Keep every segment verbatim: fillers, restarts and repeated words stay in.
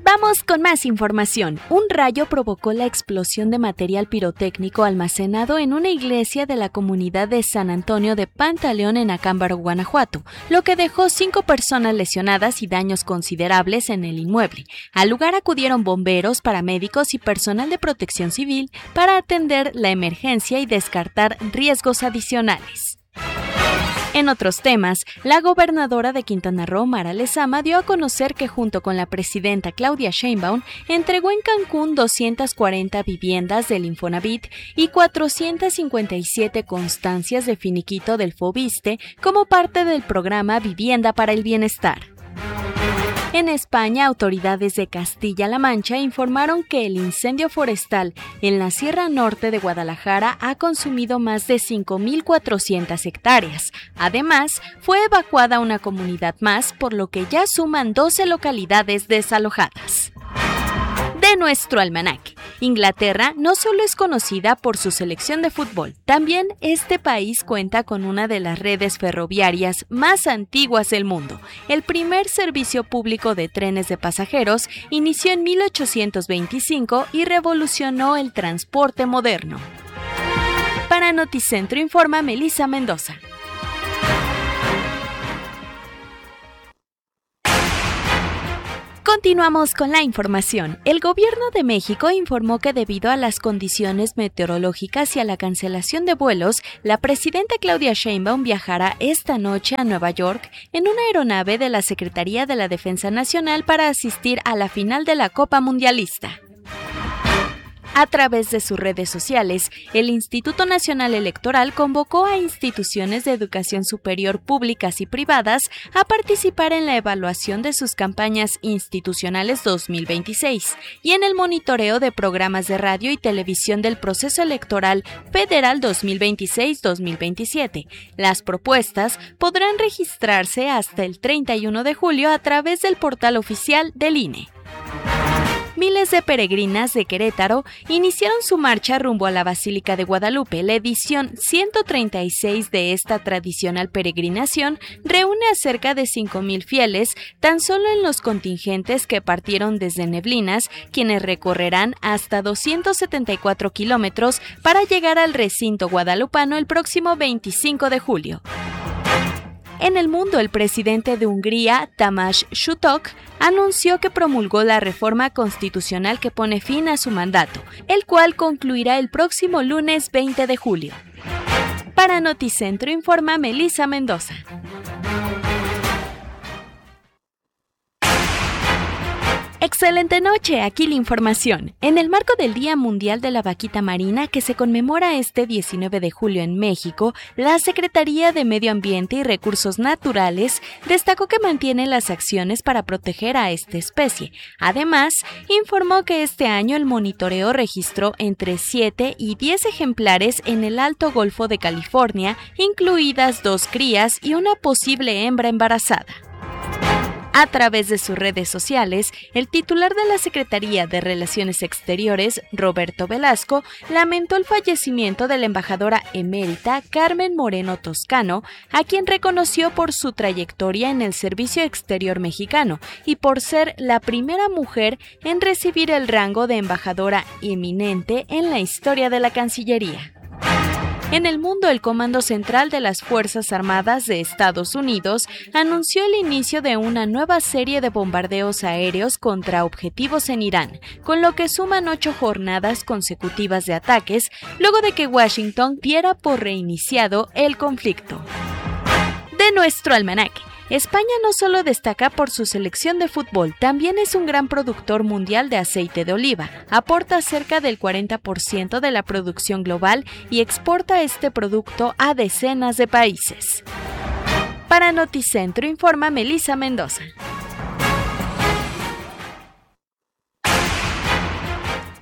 Vamos con más información. Un rayo provocó la explosión de material pirotécnico almacenado en una iglesia de la comunidad de San Antonio de Pantaleón en Acámbaro, Guanajuato, lo que dejó cinco personas lesionadas y daños considerables en el inmueble. Al lugar acudieron bomberos, paramédicos y personal de protección civil para atender la emergencia y descartar riesgos adicionales. En otros temas, la gobernadora de Quintana Roo, Mara Lezama, dio a conocer que junto con la presidenta Claudia Sheinbaum entregó en Cancún doscientas cuarenta viviendas del Infonavit y cuatrocientas cincuenta y siete constancias de finiquito del Fobiste como parte del programa Vivienda para el Bienestar. En España, autoridades de Castilla-La Mancha informaron que el incendio forestal en la Sierra Norte de Guadalajara ha consumido más de cinco mil cuatrocientas hectáreas. Además, fue evacuada una comunidad más, por lo que ya suman doce localidades desalojadas. De nuestro almanaque. Inglaterra no solo es conocida por su selección de fútbol, también este país cuenta con una de las redes ferroviarias más antiguas del mundo. El primer servicio público de trenes de pasajeros inició en mil ochocientos veinticinco y revolucionó el transporte moderno. Para Noticentro informa Melissa Mendoza. Continuamos con la información. El gobierno de México informó que debido a las condiciones meteorológicas y a la cancelación de vuelos, la presidenta Claudia Sheinbaum viajará esta noche a Nueva York en una aeronave de la Secretaría de la Defensa Nacional para asistir a la final de la Copa Mundialista. A través de sus redes sociales, el Instituto Nacional Electoral convocó a instituciones de educación superior públicas y privadas a participar en la evaluación de sus campañas institucionales dos mil veintiséis y en el monitoreo de programas de radio y televisión del proceso electoral federal dos mil veintiséis dos mil veintisiete. Las propuestas podrán registrarse hasta el treinta y uno de julio a través del portal oficial del I N E. Miles de peregrinas de Querétaro iniciaron su marcha rumbo a la Basílica de Guadalupe. La edición ciento treinta y seis de esta tradicional peregrinación reúne a cerca de cinco mil fieles tan solo en los contingentes que partieron desde Neblinas, quienes recorrerán hasta doscientos setenta y cuatro kilómetros para llegar al recinto guadalupano el próximo veinticinco de julio. En el mundo, el presidente de Hungría, Tamás Sutok, anunció que promulgó la reforma constitucional que pone fin a su mandato, el cual concluirá el próximo lunes veinte de julio. Para Noticentro informa Melissa Mendoza. Excelente noche, aquí la información. En el marco del Día Mundial de la Vaquita Marina, que se conmemora este diecinueve de julio en México, la Secretaría de Medio Ambiente y Recursos Naturales destacó que mantiene las acciones para proteger a esta especie. Además, informó que este año el monitoreo registró entre siete y diez ejemplares en el Alto Golfo de California, incluidas dos crías y una posible hembra embarazada. A través de sus redes sociales, el titular de la Secretaría de Relaciones Exteriores, Roberto Velasco, lamentó el fallecimiento de la embajadora emérita Carmen Moreno Toscano, a quien reconoció por su trayectoria en el Servicio Exterior mexicano y por ser la primera mujer en recibir el rango de embajadora eminente en la historia de la Cancillería. En el mundo, el Comando Central de las Fuerzas Armadas de Estados Unidos anunció el inicio de una nueva serie de bombardeos aéreos contra objetivos en Irán, con lo que suman ocho jornadas consecutivas de ataques, luego de que Washington diera por reiniciado el conflicto. De nuestro almanaque. España no solo destaca por su selección de fútbol, también es un gran productor mundial de aceite de oliva. Aporta cerca del cuarenta por ciento de la producción global y exporta este producto a decenas de países. Para Noticentro informa Melissa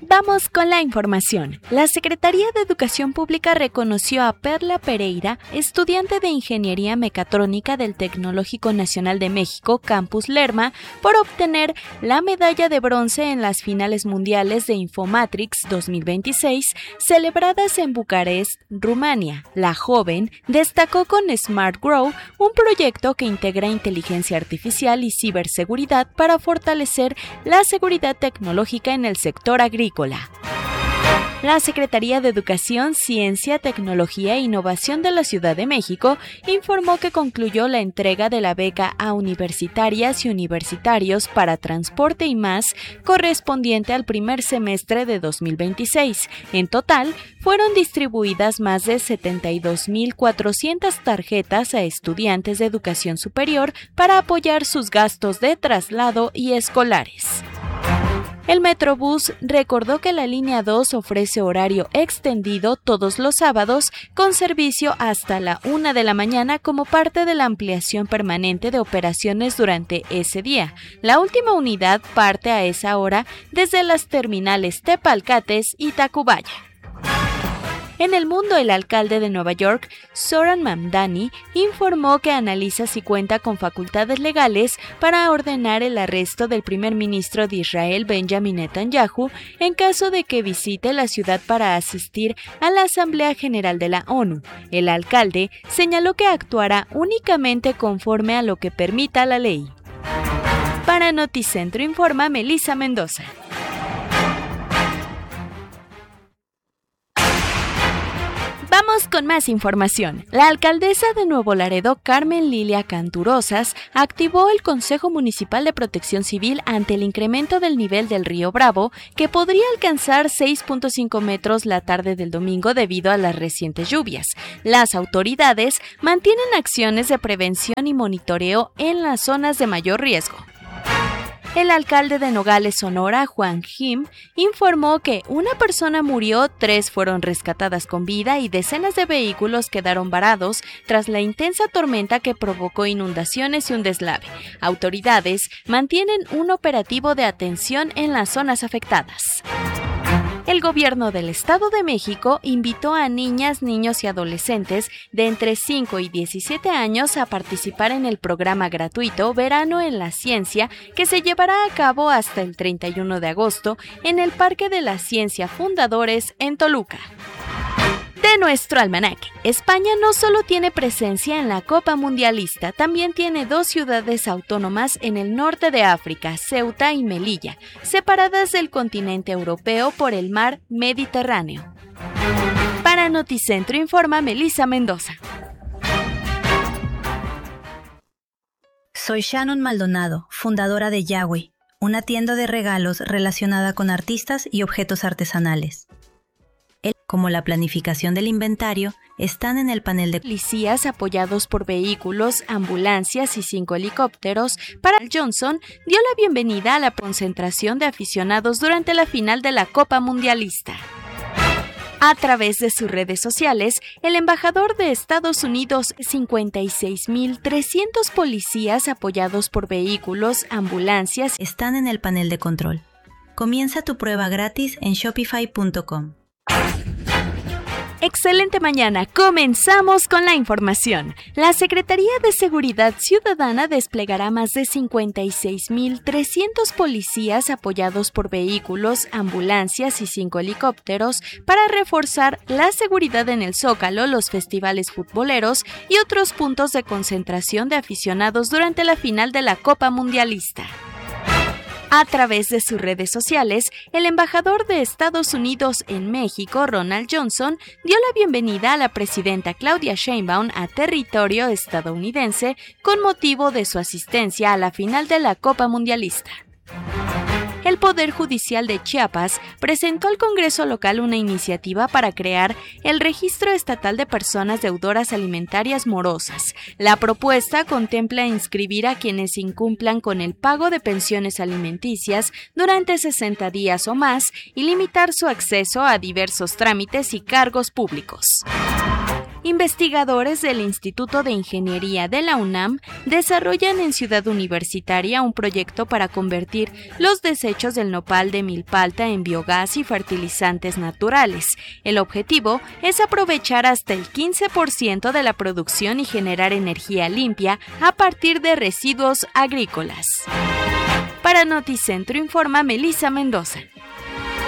Vamos con la información. La Secretaría de Educación Pública reconoció a Perla Pereira, estudiante de Ingeniería Mecatrónica del Tecnológico Nacional de México, Campus Lerma, por obtener la medalla de bronce en las finales mundiales de Infomatrix dos mil veintiséis, celebradas en Bucarest, Rumania. La joven destacó con Smart Grow, un proyecto que integra inteligencia artificial y ciberseguridad para fortalecer la seguridad tecnológica en el sector agrícola. La Secretaría de Educación, Ciencia, Tecnología e Innovación de la Ciudad de México informó que concluyó la entrega de la beca a universitarias y universitarios para transporte y más, correspondiente al primer semestre de dos mil veintiséis. En total, fueron distribuidas más de setenta y dos mil cuatrocientas tarjetas a estudiantes de educación superior para apoyar sus gastos de traslado y escolares. El Metrobús recordó que la línea dos ofrece horario extendido todos los sábados con servicio hasta la una de la mañana como parte de la ampliación permanente de operaciones durante ese día. La última unidad parte a esa hora desde las terminales Tepalcates y Tacubaya. En el mundo, el alcalde de Nueva York, Zoran Mamdani, informó que analiza si cuenta con facultades legales para ordenar el arresto del primer ministro de Israel, Benjamin Netanyahu, en caso de que visite la ciudad para asistir a la Asamblea General de la ONU. El alcalde señaló que actuará únicamente conforme a lo que permita la ley. Para Noticentro informa Melissa Mendoza. Vamos con más información. La alcaldesa de Nuevo Laredo, Carmen Lilia Canturosas, activó el Consejo Municipal de Protección Civil ante el incremento del nivel del río Bravo, que podría alcanzar seis punto cinco metros la tarde del domingo debido a las recientes lluvias. Las autoridades mantienen acciones de prevención y monitoreo en las zonas de mayor riesgo. El alcalde de Nogales, Sonora, Juan Jim, informó que una persona murió, tres fueron rescatadas con vida y decenas de vehículos quedaron varados tras la intensa tormenta que provocó inundaciones y un deslave. Autoridades mantienen un operativo de atención en las zonas afectadas. El gobierno del Estado de México invitó a niñas, niños y adolescentes de entre cinco y diecisiete años a participar en el programa gratuito Verano en la Ciencia, que se llevará a cabo hasta el treinta y uno de agosto en el Parque de la Ciencia Fundadores en Toluca. De nuestro almanaque, España no solo tiene presencia en la Copa Mundialista, también tiene dos ciudades autónomas en el norte de África, Ceuta y Melilla, separadas del continente europeo por el mar Mediterráneo. Para Noticentro informa Melissa Mendoza. Soy Shannon Maldonado, fundadora de Yahweh, una tienda de regalos relacionada con artistas y objetos artesanales. El, como la planificación del inventario, están en el panel de policías apoyados por vehículos, ambulancias y cinco helicópteros. Para Johnson dio la bienvenida a la concentración de aficionados durante la final de la Copa Mundialista. A través de sus redes sociales, el embajador de Estados Unidos, cincuenta y seis mil trescientos policías apoyados por vehículos, ambulancias, están en el panel de control. Comienza tu prueba gratis en shopify punto com. Excelente mañana, comenzamos con la información. La Secretaría de Seguridad Ciudadana desplegará más de cincuenta y seis mil trescientos policías apoyados por vehículos, ambulancias y cinco helicópteros para reforzar la seguridad en el Zócalo, los festivales futboleros y otros puntos de concentración de aficionados durante la final de la Copa Mundialista. A través de sus redes sociales, el embajador de Estados Unidos en México, Ronald Johnson, dio la bienvenida a la presidenta Claudia Sheinbaum a territorio estadounidense con motivo de su asistencia a la final de la Copa Mundialista. El Poder Judicial de Chiapas presentó al Congreso local una iniciativa para crear el Registro Estatal de Personas Deudoras Alimentarias Morosas. La propuesta contempla inscribir a quienes incumplan con el pago de pensiones alimenticias durante sesenta días o más y limitar su acceso a diversos trámites y cargos públicos. Investigadores del Instituto de Ingeniería de la UNAM desarrollan en Ciudad Universitaria un proyecto para convertir los desechos del nopal de milpalta en biogás y fertilizantes naturales. El objetivo es aprovechar hasta el quince por ciento de la producción y generar energía limpia a partir de residuos agrícolas. Para Noticentro informa Melissa Mendoza.